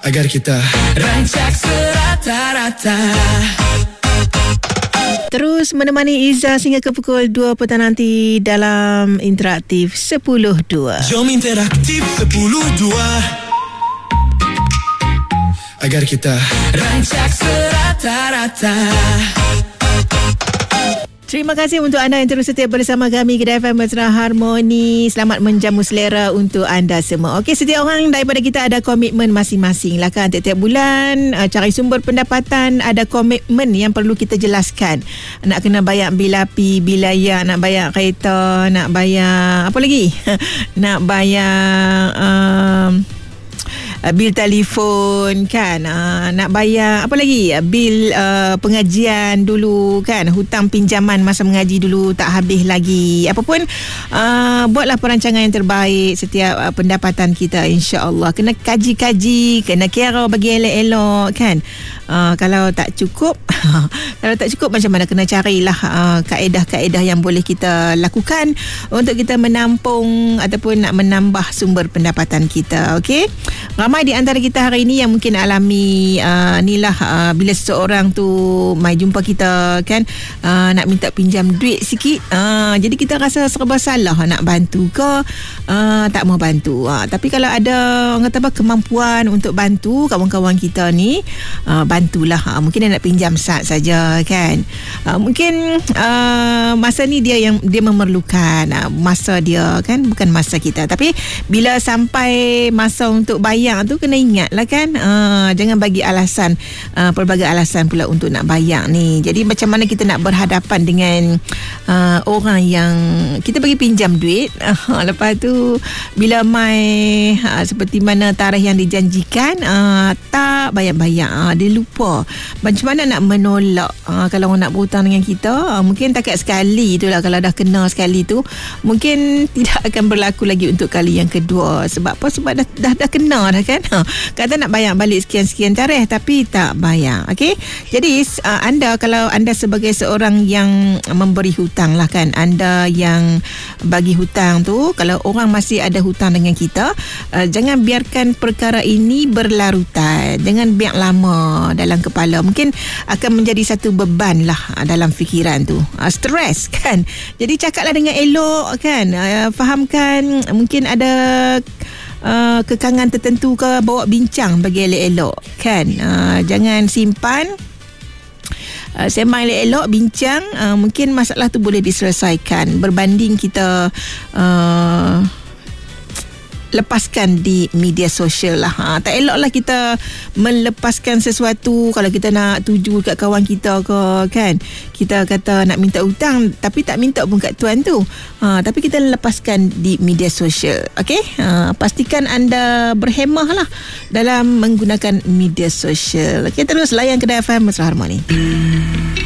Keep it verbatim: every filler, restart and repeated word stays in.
agar kita rancak serata-rata. Terus menemani Izzah sehingga ke pukul dua petang nanti dalam Interaktif sepuluh dua. Jom Interaktif sepuluh dua agar kita rancak serata-rata. Terima kasih untuk anda yang terus setia bersama kami Kedai F M Mesra Harmoni. Selamat menjamu selera untuk anda semua. Okey, setiap orang daripada kita ada komitmen masing-masing lah kan. Tiap-tiap bulan uh, cari sumber pendapatan, ada komitmen yang perlu kita jelaskan. Nak kena bayar bil api, bil air, nak bayar kereta, nak bayar apa lagi? Nak bayar um, Uh, bil telefon kan, uh, nak bayar apa lagi, uh, bil uh, pengajian dulu kan, hutang pinjaman masa mengaji dulu tak habis lagi. Apapun uh, buatlah perancangan yang terbaik setiap uh, pendapatan kita, insya-Allah. Kena kaji-kaji, kena kira bagi elok-elok kan. Uh, kalau tak cukup kalau tak cukup macam mana, kena carilah uh, kaedah-kaedah yang boleh kita lakukan untuk kita menampung ataupun nak menambah sumber pendapatan kita. Okey, ramai di antara kita hari ini yang mungkin alami uh, ni lah, uh, bila seseorang tu mai jumpa kita kan, uh, nak minta pinjam duit sikit, uh, jadi kita rasa serba salah nak bantu ke uh, tak mau bantu. Uh, tapi kalau ada orang kata apa, kemampuan untuk bantu kawan-kawan kita ni, uh, bantulah. Uh, mungkin dia nak pinjam sat saja kan, uh, mungkin uh, masa ni dia yang dia memerlukan, uh, masa dia kan, bukan masa kita. Tapi bila sampai masa untuk bayar tu, kena ingat lah kan, uh, jangan bagi alasan, uh, pelbagai alasan pula untuk nak bayar ni. Jadi macam mana kita nak berhadapan dengan uh, orang yang kita bagi pinjam duit, uh, lepas tu bila mai uh, seperti mana tarikh yang dijanjikan, uh, tak bayar-bayar, uh, dia lupa. Macam mana nak menolak uh, kalau orang nak berhutang dengan kita, uh, mungkin takat sekali tu lah. Kalau dah kena sekali tu, mungkin tidak akan berlaku lagi untuk kali yang kedua. Sebab apa? Sebab dah, dah, dah kena dah kan. Ha, kata nak bayar balik sekian-sekian tarikh tapi tak bayar. Okey. Jadi uh, anda, kalau anda sebagai seorang yang memberi hutang lah kan, anda yang bagi hutang tu, kalau orang masih ada hutang dengan kita, uh, jangan biarkan perkara ini berlarutan. Jangan biar lama dalam kepala. Mungkin akan menjadi satu beban lah dalam fikiran tu. Uh, stres kan. Jadi cakaplah dengan elok kan. Uh, fahamkan mungkin ada Uh, kekangan tertentu ke, bawa bincang bagi elok-elok kan. Uh, jangan simpan, uh, sembang elok-elok, bincang, uh, mungkin masalah tu boleh diselesaikan berbanding kita uh, lepaskan di media sosial lah. Ha, tak eloklah kita melepaskan sesuatu kalau kita nak tuju kat kawan kita ke kan. Kita kata nak minta hutang tapi tak minta pun kat tuan tu. Ha, tapi kita lepaskan di media sosial. Okey? Ha, pastikan anda berhemah lah dalam menggunakan media sosial. Okey, terus layan Kedai F M Mesra Harmoni.